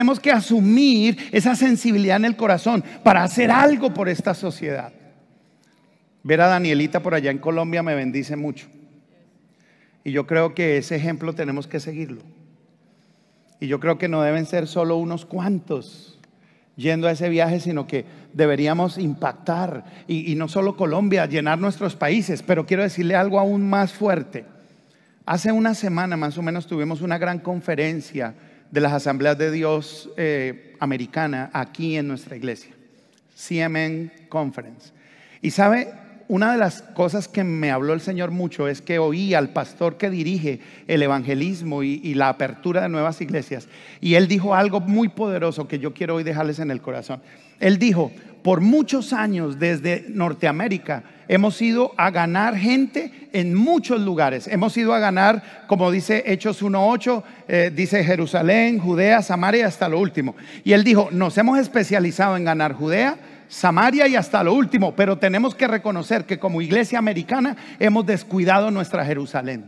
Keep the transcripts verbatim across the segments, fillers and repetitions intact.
Tenemos que asumir esa sensibilidad en el corazón para hacer algo por esta sociedad. Ver a Danielita por allá en Colombia me bendice mucho. Y yo creo que ese ejemplo tenemos que seguirlo. Y yo creo que no deben ser solo unos cuantos yendo a ese viaje, sino que deberíamos impactar. Y, y no solo Colombia, llenar nuestros países. Pero quiero decirle algo aún más fuerte. Hace una semana más o menos tuvimos una gran conferencia de las Asambleas de Dios eh, americana aquí en nuestra iglesia, C M N Conference. Y sabe, una de las cosas que me habló el Señor mucho es que oí al pastor que dirige el evangelismo y, y la apertura de nuevas iglesias, y él dijo algo muy poderoso que yo quiero hoy dejarles en el corazón. Él dijo: por muchos años desde Norteamérica hemos ido a ganar gente en muchos lugares. Hemos ido a ganar, como dice Hechos uno ocho, eh, dice Jerusalén, Judea, Samaria, hasta lo último. Y él dijo: nos hemos especializado en ganar Judea, Samaria y hasta lo último, pero tenemos que reconocer que como iglesia americana hemos descuidado nuestra Jerusalén,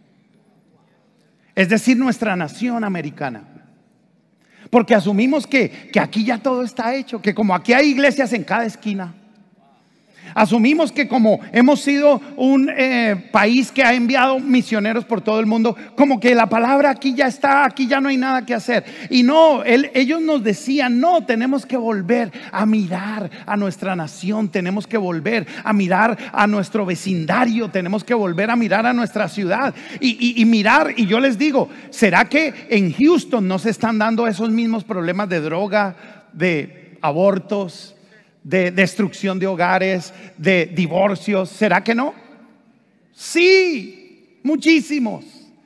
es decir, nuestra nación americana. Porque asumimos que, que aquí ya todo está hecho, que como aquí hay iglesias en cada esquina. Asumimos que como hemos sido un eh, país que ha enviado misioneros por todo el mundo, como que la palabra aquí ya está, aquí ya no hay nada que hacer. Y no, él, ellos nos decían: no, tenemos que volver a mirar a nuestra nación, tenemos que volver a mirar a nuestro vecindario, tenemos que volver a mirar a nuestra ciudad y, y, y mirar. Y yo les digo, ¿será que en Houston no se están dando esos mismos problemas de droga, de abortos, de destrucción de hogares, de divorcios? ¿Será que no? Sí, muchísimos.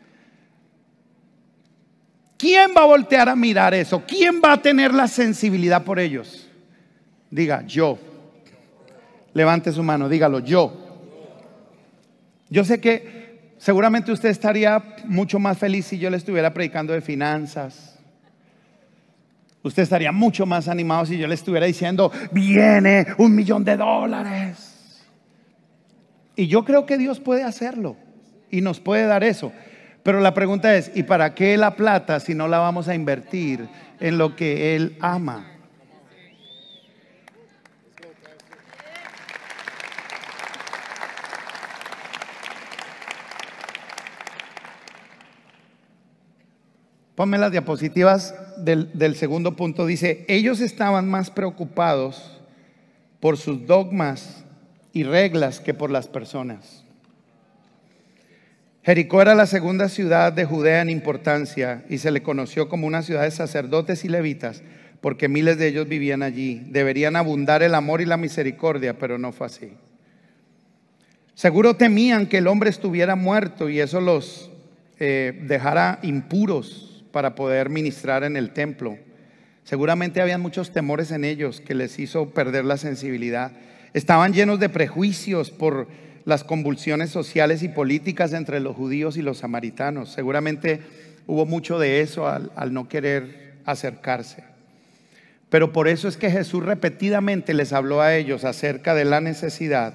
¿Quién va a voltear a mirar eso? ¿Quién va a tener la sensibilidad por ellos? Diga: yo. Levante su mano, dígalo: yo. Yo sé que seguramente usted estaría mucho más feliz si yo le estuviera predicando de finanzas. Usted estaría mucho más animado si yo le estuviera diciendo: viene un millón de dólares. Y yo creo que Dios puede hacerlo y nos puede dar eso. Pero la pregunta es: ¿y para qué la plata si no la vamos a invertir en lo que Él ama? Ponme las diapositivas del, del segundo punto. Dice: ellos estaban más preocupados por sus dogmas y reglas que por las personas. Jericó era la segunda ciudad de Judea en importancia y se le conoció como una ciudad de sacerdotes y levitas, porque miles de ellos vivían allí. Deberían abundar el amor y la misericordia, pero no fue así. Seguro temían que el hombre estuviera muerto y eso los eh, dejara impuros para poder ministrar en el templo. Seguramente habían muchos temores en ellos que les hizo perder la sensibilidad. Estaban llenos de prejuicios por las convulsiones sociales y políticas entre los judíos y los samaritanos. Seguramente hubo mucho de eso al, al no querer acercarse. Pero por eso es que Jesús repetidamente les habló a ellos acerca de la necesidad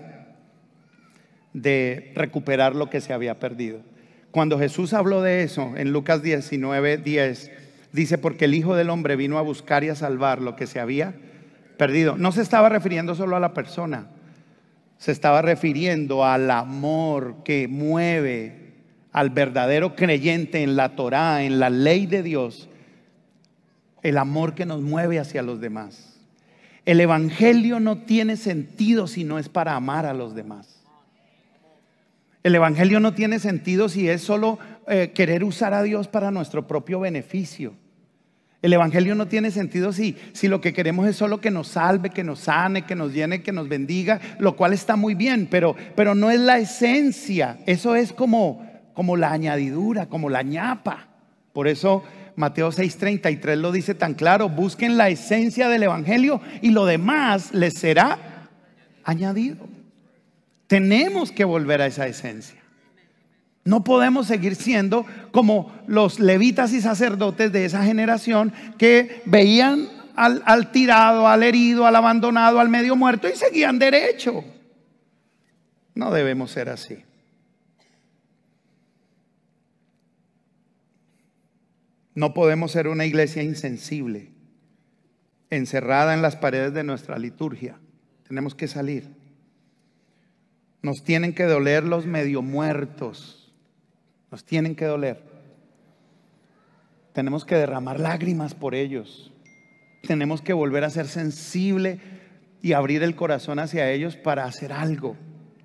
de recuperar lo que se había perdido. Cuando Jesús habló de eso en Lucas diecinueve diez, dice: porque el Hijo del Hombre vino a buscar y a salvar lo que se había perdido. No se estaba refiriendo solo a la persona, se estaba refiriendo al amor que mueve al verdadero creyente en la Torá, en la ley de Dios. El amor que nos mueve hacia los demás. El evangelio no tiene sentido si no es para amar a los demás. El evangelio no tiene sentido si es solo eh, querer usar a Dios para nuestro propio beneficio. El evangelio no tiene sentido si, si lo que queremos es solo que nos salve, que nos sane, que nos llene, que nos bendiga, lo cual está muy bien, pero, pero no es la esencia. Eso es como, como la añadidura, como la ñapa. Por eso Mateo seis treinta y tres lo dice tan claro: busquen la esencia del evangelio y lo demás les será añadido. Tenemos que volver a esa esencia. No podemos seguir siendo como los levitas y sacerdotes de esa generación que veían al, al tirado, al herido, al abandonado, al medio muerto y seguían derecho. No debemos ser así. No podemos ser una iglesia insensible, encerrada en las paredes de nuestra liturgia. Tenemos que salir. Nos tienen que doler los medio muertos. Nos tienen que doler. Tenemos que derramar lágrimas por ellos. Tenemos que volver a ser sensible y abrir el corazón hacia ellos para hacer algo.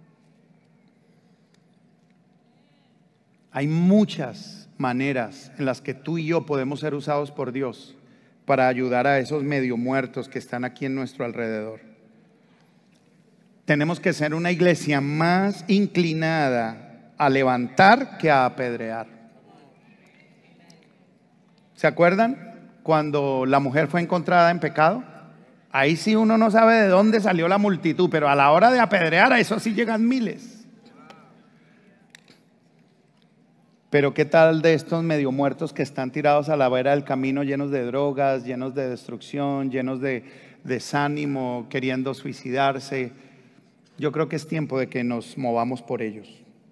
Hay muchas maneras en las que tú y yo podemos ser usados por Dios para ayudar a esos medio muertos que están aquí en nuestro alrededor. Tenemos que ser una iglesia más inclinada a levantar que a apedrear. ¿Se acuerdan cuando la mujer fue encontrada en pecado? Ahí sí uno no sabe de dónde salió la multitud, pero a la hora de apedrear, a eso sí llegan miles. Pero ¿qué tal de estos medio muertos que están tirados a la vera del camino, llenos de drogas, llenos de destrucción, llenos de desánimo, queriendo suicidarse? Yo creo que es tiempo de que nos movamos por ellos.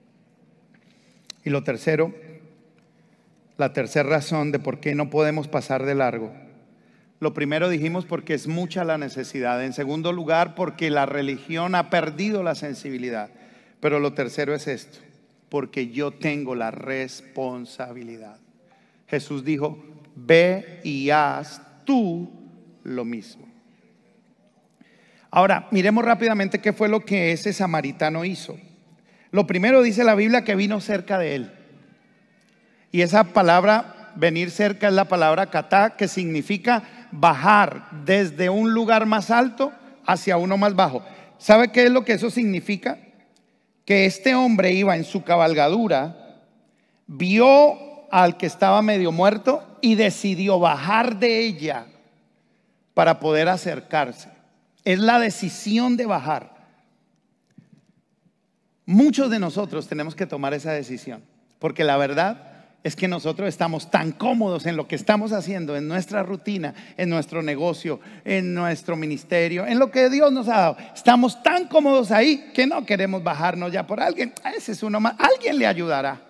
Y lo tercero, la tercera razón de por qué no podemos pasar de largo. Lo primero dijimos porque es mucha la necesidad. En segundo lugar, porque la religión ha perdido la sensibilidad. Pero lo tercero es esto: porque yo tengo la responsabilidad. Jesús dijo: ve y haz tú lo mismo. Ahora, miremos rápidamente qué fue lo que ese samaritano hizo. Lo primero, dice la Biblia, que vino cerca de él. Y esa palabra, venir cerca, es la palabra katá, que significa bajar desde un lugar más alto hacia uno más bajo. ¿Sabe qué es lo que eso significa? Que este hombre iba en su cabalgadura, vio al que estaba medio muerto y decidió bajar de ella para poder acercarse. Es la decisión de bajar. Muchos de nosotros tenemos que tomar esa decisión, porque la verdad es que nosotros estamos tan cómodos en lo que estamos haciendo, en nuestra rutina, en nuestro negocio, en nuestro ministerio, en lo que Dios nos ha dado. Estamos tan cómodos ahí que no queremos bajarnos ya por alguien. Ese es uno más. Alguien le ayudará.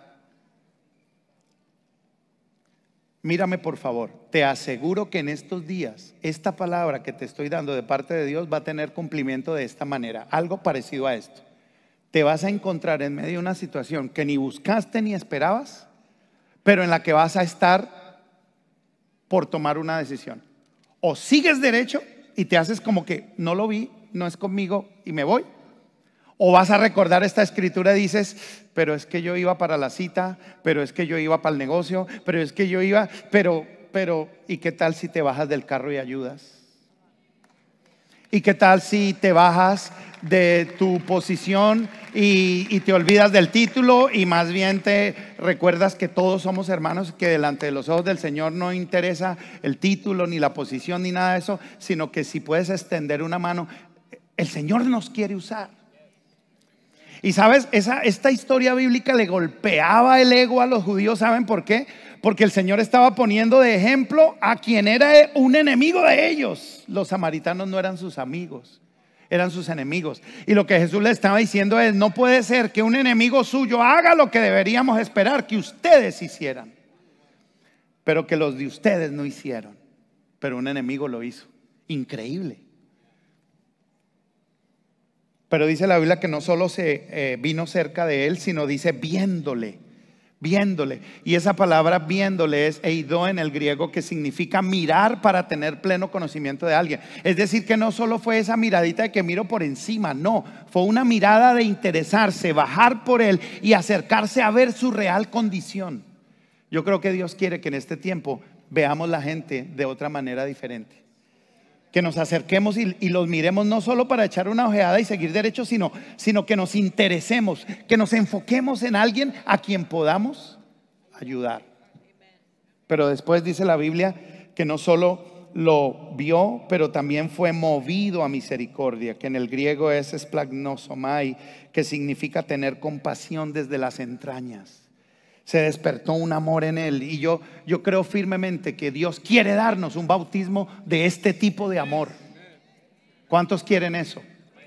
Mírame por favor, te aseguro que en estos días esta palabra que te estoy dando de parte de Dios va a tener cumplimiento de esta manera. Algo parecido a esto. Te vas a encontrar en medio de una situación que ni buscaste ni esperabas, pero en la que vas a estar por tomar una decisión. O sigues derecho y te haces como que no lo vi, no es conmigo y me voy. O vas a recordar esta escritura y dices: pero es que yo iba para la cita, pero es que yo iba para el negocio, pero es que yo iba, pero, pero, ¿y qué tal si te bajas del carro y ayudas? ¿Y qué tal si te bajas de tu posición y, y te olvidas del título y más bien te recuerdas que todos somos hermanos, que delante de los ojos del Señor no interesa el título ni la posición ni nada de eso, sino que si puedes extender una mano, el Señor nos quiere usar? Y sabes, esa, esta historia bíblica le golpeaba el ego a los judíos. ¿Saben por qué? Porque el Señor estaba poniendo de ejemplo a quien era un enemigo de ellos. Los samaritanos no eran sus amigos, eran sus enemigos. Y lo que Jesús le estaba diciendo es: no puede ser que un enemigo suyo haga lo que deberíamos esperar que ustedes hicieran, pero que los de ustedes no hicieron. Pero un enemigo lo hizo. Increíble. Pero dice la Biblia que no solo se eh, vino cerca de él, sino dice viéndole, viéndole. Y esa palabra viéndole es eidó en el griego, que significa mirar para tener pleno conocimiento de alguien. Es decir, que no solo fue esa miradita de que miro por encima, no, fue una mirada de interesarse, bajar por él y acercarse a ver su real condición. Yo creo que Dios quiere que en este tiempo veamos la gente de otra manera diferente. Que nos acerquemos y, y los miremos no solo para echar una ojeada y seguir derecho, sino, sino que nos interesemos, que nos enfoquemos en alguien a quien podamos ayudar. Pero después dice la Biblia que no solo lo vio, pero también fue movido a misericordia, que en el griego es splagnosomai, que significa tener compasión desde las entrañas. Se despertó un amor en él. Y yo, yo creo firmemente que Dios quiere darnos un bautismo de este tipo de amor. ¿Cuántos quieren eso?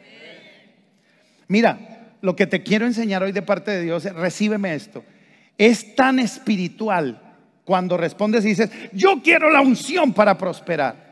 Mira, lo que te quiero enseñar hoy de parte de Dios, recíbeme esto. Es tan espiritual Cuando respondes y dices, yo quiero la unción para prosperar.